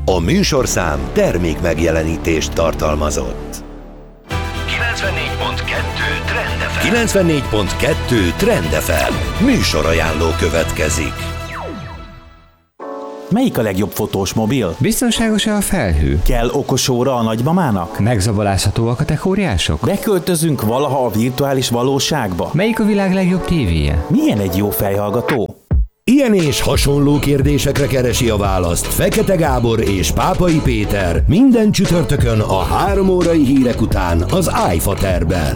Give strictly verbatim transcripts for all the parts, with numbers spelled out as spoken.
A műsorszám termék megjelenítést tartalmazott. kilencvennégy pont kettő Trend ef em. kilencvennégy pont kettő Trend ef em. Műsorajánló következik. Melyik a legjobb fotós mobil? Biztonságos-e a felhő? Kell okos óra a nagymamának? Megzabolázhatóak a techóriások? Beköltözünk valaha a virtuális valóságba? Melyik a világ legjobb tévéje? Milyen egy jó fejhallgató? Ilyen és hasonló kérdésekre keresi a választ Fekete Gábor és Pápai Péter minden csütörtökön a három órai hírek után az iFaterben.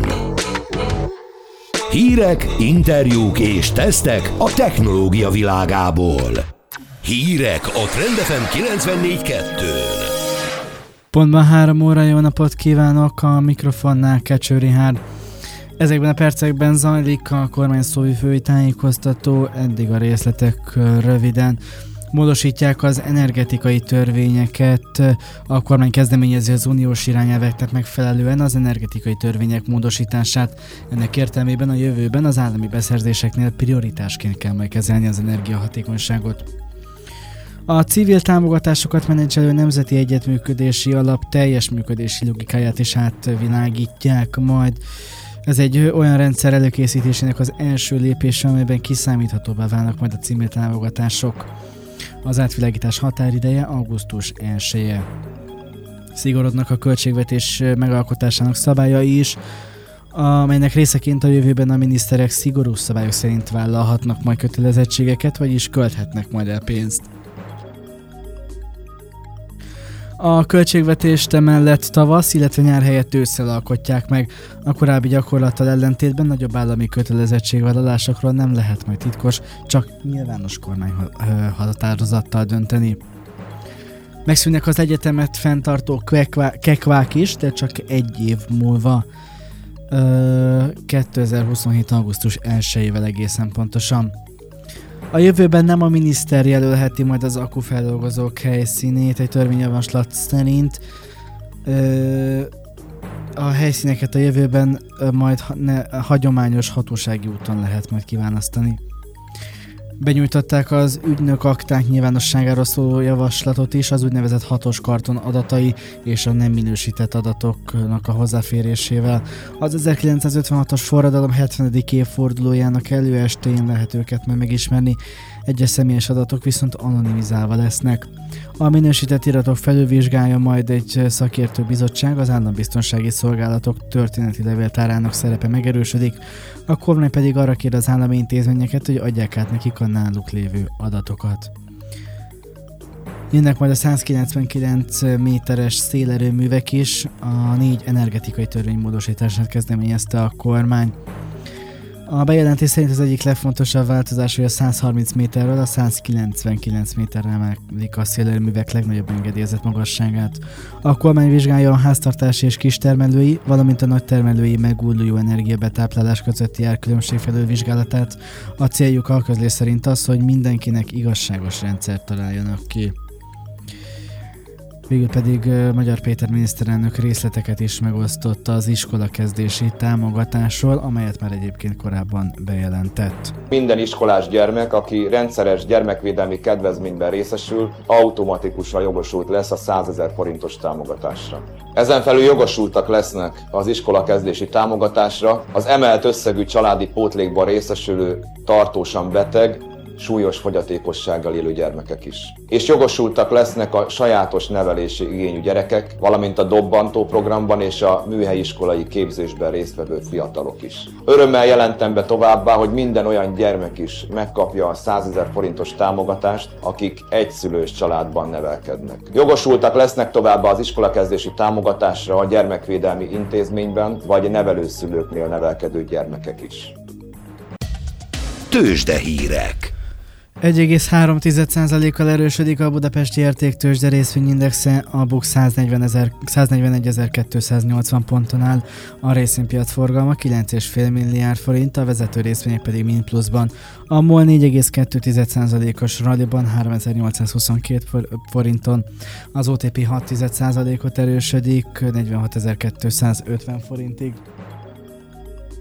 Hírek, interjúk és tesztek a technológia világából. Hírek a Trend ef em kilencvennégy kettőn. Pontban három óra, jó napot kívánok, a mikrofonnál Kecső Richárd. Ezekben a percekben zajlik a kormányszóvivői tájékoztató, eddig a részletek röviden. Módosítják az energetikai törvényeket, a kormány kezdeményezi az uniós irányelveknek megfelelően az energetikai törvények módosítását. Ennek értelmében a jövőben az állami beszerzéseknél prioritásként kell majd kezelni az energiahatékonyságot. A civil támogatásokat menedzselő Nemzeti Együttműködési Alap teljes működési logikáját is átvilágítják majd. Ez egy olyan rendszer előkészítésének az első lépése, amelyben kiszámíthatóbbá válnak majd a civil támogatások. Az átvilágítás határideje augusztus elseje. Szigorodnak a költségvetés megalkotásának szabályai is, amelynek részeként a jövőben a miniszterek szigorú szabályok szerint vállalhatnak majd kötelezettségeket, vagyis költhetnek majd el pénzt. A költségvetést emellett tavasz, illetve nyár helyett ősszel alkotják meg. A korábbi gyakorlattal ellentétben nagyobb állami kötelezettségvállalásokról nem lehet majd titkos, csak nyilvános kormányhatározattal dönteni. Megszűnnek az egyetemet fenntartó kekvák is, de csak egy év múlva. kétezer-huszonhét. augusztus elsejével egészen pontosan. A jövőben nem a miniszter jelölheti majd az akkufeldolgozók helyszínét, egy törvényjavaslat szerint. Ö, a helyszíneket a jövőben majd ha, ne, hagyományos hatósági úton lehet majd kiválasztani. Benyújtották az ügynök akták nyilvánosságáról szóló javaslatot is, az úgynevezett hatos karton adatai és a nem minősített adatoknak a hozzáférésével. Az ezerkilencszázötvenhatos forradalom hetvenedik évfordulójának előestéjén lehet őket majd megismerni, egyes személyes adatok viszont anonimizálva lesznek. A minősített iratok felülvizsgálja majd egy szakértő bizottság, az Állambiztonsági Szolgálatok történeti levéltárának szerepe megerősödik, a kormány pedig arra kér az állami intézményeket, hogy adják át nekik a náluk lévő adatokat. Jönnek majd a százkilencvenkilenc méteres szélerőművek is, a négy energetikai törvény módosítását kezdeményezte a kormány. A bejelentés szerint az egyik legfontosabb változás, hogy a százharminc méterről a százkilencvenkilenc méterre emelik a szélerőművek legnagyobb engedélyezett magasságát. A kormány vizsgálja a háztartási és kistermelői, valamint a nagytermelői megújuló energiabetáplálás közötti árkülönbség felülvizsgálatát. A céljuk a közlés szerint az, hogy mindenkinek igazságos rendszert találjanak ki. Végül pedig Magyar Péter miniszterelnök részleteket is megosztotta az iskolakezdési támogatásról, amelyet már egyébként korábban bejelentett. Minden iskolás gyermek, aki rendszeres gyermekvédelmi kedvezményben részesül, automatikusan jogosult lesz a százezer forintos támogatásra. Ezen felül jogosultak lesznek az iskolakezdési támogatásra az emelt összegű családi pótlékban részesülő tartósan beteg, súlyos fogyatékossággal élő gyermekek is. És jogosultak lesznek a sajátos nevelési igényű gyerekek, valamint a dobbantó programban és a műhelyiskolai képzésben résztvevő fiatalok is. Örömmel jelentem be továbbá, hogy minden olyan gyermek is megkapja a százezer forintos támogatást, akik egyszülős családban nevelkednek. Jogosultak lesznek továbbá az iskolakezdési támogatásra a gyermekvédelmi intézményben vagy nevelőszülőknél nevelkedő gyermekek is. Tőzsdehírek. egy egész három százalékkal erősödik a budapesti értéktőzsde részvényindexe, a BUX száznegyvenegyezer-kétszáznyolcvan ponton áll, a részvénypiac forgalma kilenc egész öt milliárd forint, a vezető részvények pedig mind pluszban. A MOL négy egész kettő százalékos ralliban háromezer-nyolcszázhuszonkettő forinton, az o té pé hat százalékot erősödik negyvenhatezer-kétszázötven forintig.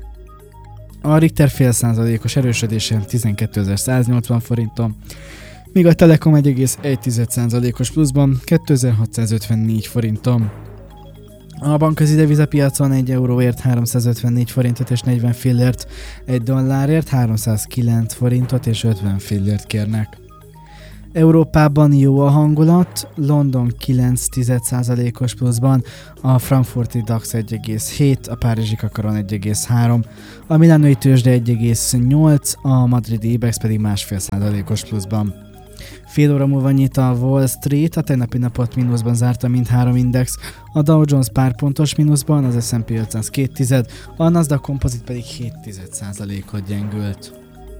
A Richter fél százalékos erősödése tizenkétezer-száznyolcvan forinton, míg a Telekom egy egész egy százalékos pluszban kétezer-hatszázötvennégy forinton. A bankközi devizapiacon egy euróért háromszázötvennégy forintot és negyven fillért, egy dollárért háromszázkilenc forintot és ötven fillért kérnek. Európában jó a hangulat, London kilenc százalékos pluszban, a frankfurti DAX egy egész hét, a párizsi Kakaron egy egész három, a milánói tőzsde egy egész nyolc, a madridi Ibex pedig másfél százalékos pluszban. Fél óra múlva nyit a Wall Street, a tegnapi napot mínuszban zárta mindhárom index, a Dow Jones pár pontos mínuszban, az es and pé ötszáz két tized, a Nasdaq Composite pedig hét százalékot gyengült.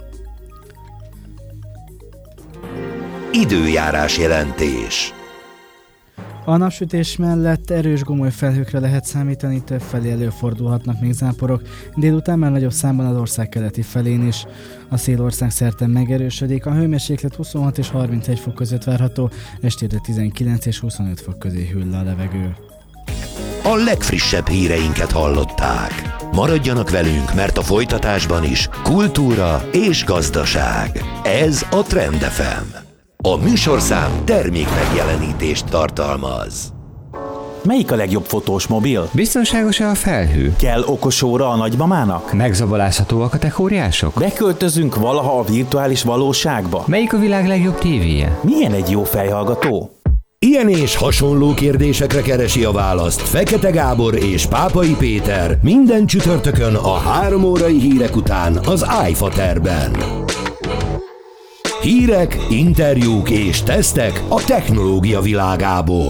Időjárás jelentés. A napsütés mellett erős gomoly felhőkre lehet számítani, többfelé előfordulhatnak még záporok, délután már nagyobb számban az ország keleti felén is. A szél országszerte megerősödik, a hőmérséklet huszonhat és harmincegy fok között várható, estére tizenkilenc és huszonöt fok közé hűl a levegő. A legfrissebb híreinket hallották. Maradjanak velünk, mert a folytatásban is kultúra és gazdaság. Ez a Trend ef em. A műsorszám termék megjelenítést tartalmaz. Melyik a legjobb fotós mobil? Biztonságos-e a felhő? Kell okos óra a nagymamának? Megzabolázhatóak a techóriások? Beköltözünk valaha a virtuális valóságba? Melyik a világ legjobb tévéje? Milyen egy jó fejhallgató? Ilyen és hasonló kérdésekre keresi a választ Fekete Gábor és Pápai Péter minden csütörtökön a három órai hírek után az iFaterben. Hírek, interjúk és tesztek a technológia világából.